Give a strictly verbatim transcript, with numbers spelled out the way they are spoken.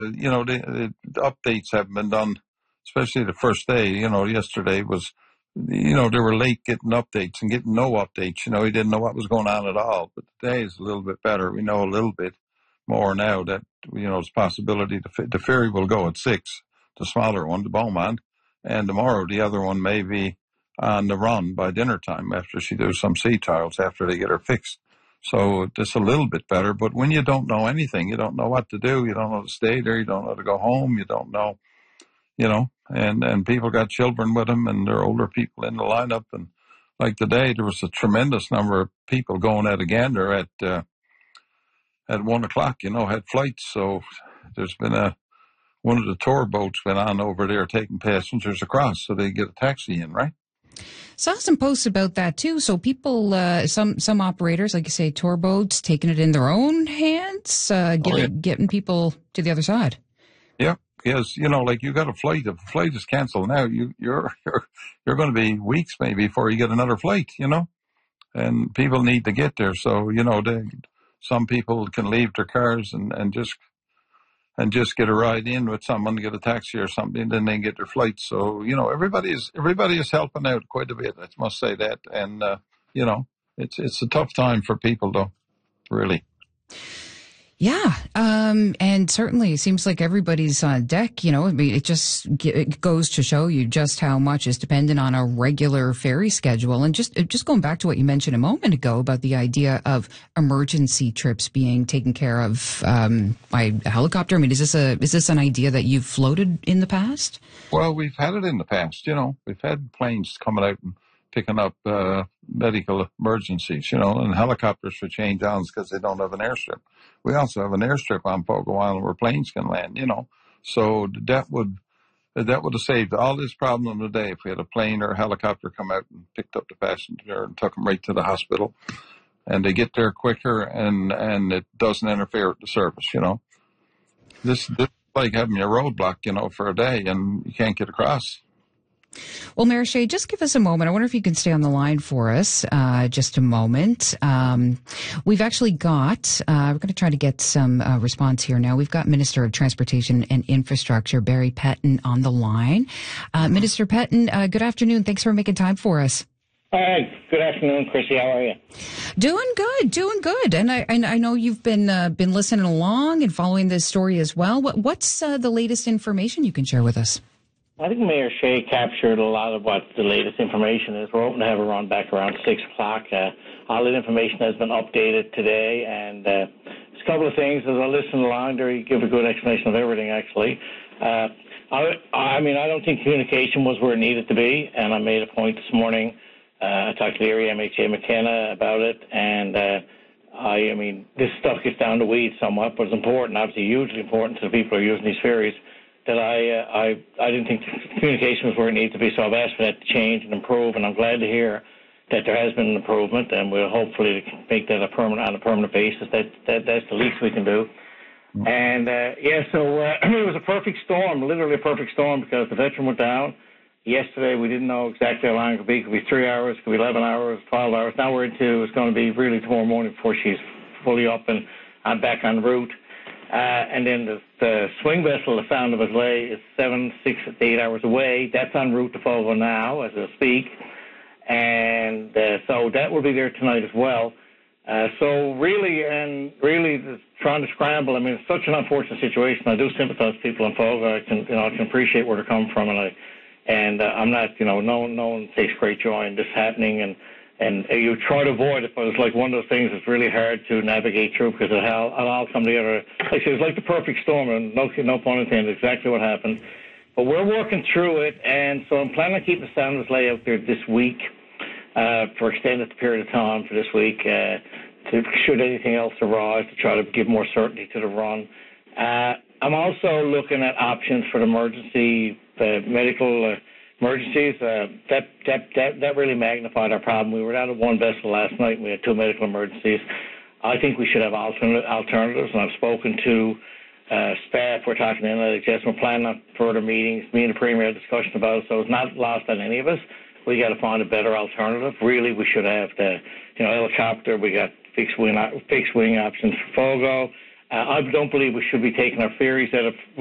you know, the, the updates haven't been done, especially the first day. You know, yesterday was, you know, they were late getting updates and getting no updates. You know, he didn't know what was going on at all. But today is a little bit better. We know a little bit more now that, you know, there's possibility the, the ferry will go at six, the smaller one, the Beaumont, and tomorrow the other one may be on the run by dinner time after she does some sea trials after they get her fixed. So just a little bit better. But when you don't know anything, you don't know what to do. You don't know to stay there. You don't know to go home. You don't know, you know, and, and people got children with them and they're older people in the lineup. And like today, there was a tremendous number of people going at a gander at, uh, at one o'clock, you know, had flights. So there's been a, one of the tour boats went on over there taking passengers across so they get a taxi in, right? Saw some posts about that too. So people, uh, some some operators, like you say, tour boats, taking it in their own hands, uh, get, oh, yeah. getting people to the other side. Yeah, yes. You know, like you got a flight. If a flight is canceled now, you you're you're you're going to be weeks maybe before you get another flight. You know, and people need to get there. So you know, they, some people can leave their cars and and just. and just get a ride in with someone, get a taxi or something, then they get their flight. So, you know, everybody is, everybody is helping out quite a bit. I must say that. And, uh, you know, it's, it's a tough time for people though, really. Yeah. Um, and certainly it seems like everybody's on deck, you know, I mean, it just it goes to show you just how much is dependent on a regular ferry schedule. And just, just going back to what you mentioned a moment ago about the idea of emergency trips being taken care of, um, by a helicopter. I mean, is this a, is this an idea that you've floated in the past? Well, we've had it in the past, you know, we've had planes coming out and picking up, uh, medical emergencies, you know, and helicopters for change islands because they don't have an airstrip. We also have an airstrip on Fogo Island where planes can land, you know. So that would that would have saved all this problem today if we had a plane or a helicopter come out and picked up the passenger and took them right to the hospital. And they get there quicker and, and it doesn't interfere with the service, you know. This, this is like having a roadblock, you know, for a day and you can't get across. Well, Mayor Shea, just give us a moment. I wonder if you can stay on the line for us uh, just a moment. Um, we've actually got, uh, we're going to try to get some uh, response here now. We've got Minister of Transportation and Infrastructure, Barry Petton, on the line. Uh, Minister Petton, uh, good afternoon. Thanks for making time for us. Hi, good afternoon, Chrissy. How are you? Doing good, doing good. And I, and I know you've been uh, been listening along and following this story as well. What, what's uh, the latest information you can share with us? I think Mayor Shea captured a lot of what the latest information is. We're hoping to have a run back around six o'clock. Uh, all that information has been updated today, and uh, there's a couple of things. As I listen along there, you give a good explanation of everything, actually. Uh, I, I mean, I don't think communication was where it needed to be, and I made a point this morning. Uh, I talked to the area M H A McKenna about it, and uh, I, I mean, this stuff gets down to weeds somewhat, but it's important, obviously hugely important to the people who are using these ferries. That I, uh, I I didn't think communication was where it needs to be, so I've asked for that to change and improve, and I'm glad to hear that there has been an improvement, and we'll hopefully make that a permanent on a permanent basis. That, that that's the least we can do. And uh, yeah, so uh, it was a perfect storm, literally a perfect storm, because the veteran went down yesterday. We didn't know exactly how long it could be. It could be three hours, it could be eleven hours, twelve hours. Now we're into it's going to be really tomorrow morning before she's fully up and I'm back en route. Uh, and then the, the swing vessel, the Sound of Islay, is seven, six, eight hours away. That's en route to Fogo now as I speak. And uh, so that will be there tonight as well. Uh, so really, and really trying to scramble, I mean, it's such an unfortunate situation. I do sympathize with people in Fogo. I can, you know, I can appreciate where they're coming from. And, I, and uh, I'm not, you know, no, no one takes great joy in this happening. And And you try to avoid it, but it's like one of those things that's really hard to navigate through because it all, it all come together. Like I said, it's like the perfect storm, and no, no pun intended, exactly what happened. But we're working through it, and so I'm planning on keeping the Sound of Islay out there this week uh, for extended period of time for this week, uh, to should anything else arise, to try to give more certainty to the run. Uh, I'm also looking at options for the emergency uh, medical uh, Emergencies, uh, that, that, that, that really magnified our problem. We were out of one vessel last night and we had two medical emergencies. I think we should have alternate, alternatives, and I've spoken to uh, staff. We're talking to N L H S. We're planning on further meetings. Me and the Premier had a discussion about it, so it's not lost on any of us. We got to find a better alternative. Really, we should have the, you know, helicopter. We got fixed wing, fixed wing options for Fogo. Uh, I don't believe we should be taking our ferries out of